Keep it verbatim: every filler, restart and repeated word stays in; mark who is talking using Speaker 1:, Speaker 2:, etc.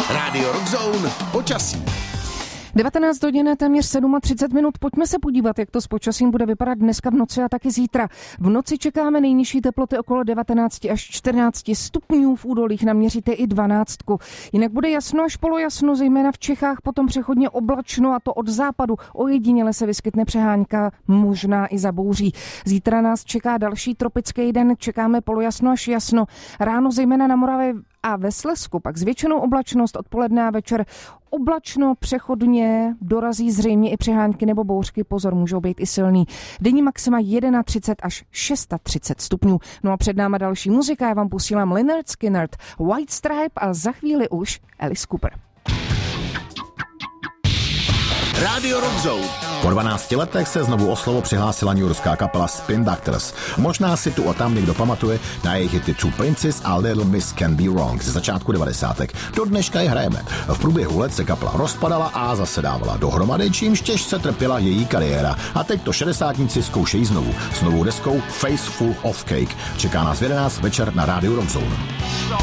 Speaker 1: Radio Rockzone počasí.
Speaker 2: devatenáct hodin, téměř třicet sedm minut. Pojďme se podívat, jak to s počasím bude vypadat dneska v noci a taky zítra. V noci čekáme nejnižší teploty okolo devatenáct až čtrnáct stupňů, v údolích naměříte i dvanáct. Jinak bude jasno až polojasno, zejména v Čechách, potom přechodně oblačno, a to od západu. Ojediněle se vyskytne přehánka, možná i zabouří. Zítra nás čeká další tropický den, čekáme polojasno až jasno. Ráno zejména na Moravě a ve Slezsku pak zvětšenou oblačnost, odpoledne a večer oblačno, přechodně dorazí zřejmě i přehánky nebo bouřky, pozor, můžou být i silný. Denní maxima třicet jedna až třicet šest stupňů. No a před náma další muzika, já vám posílám Lynyrd Skynyrd, White Stripe a za chvíli už Alice Cooper.
Speaker 1: Radio Rockzone.
Speaker 3: Po dvanácti letech se znovu o slovo přihlásila newyorská kapela Spin Doctors. Možná si tu a tam někdo pamatuje na jejich hity Two Princes a Little Miss Can Be Wrong ze začátku devadesátek. Do dneška je hrajeme. V průběhu let se kapela rozpadala a zase dávala dohromady, čímž těžce trpěla její kariéra. A teď to šedesátníci zkoušejí znovu. S novou deskou Face Full of Cake. Čeká nás v jedenáct večer na Radio Rockzone.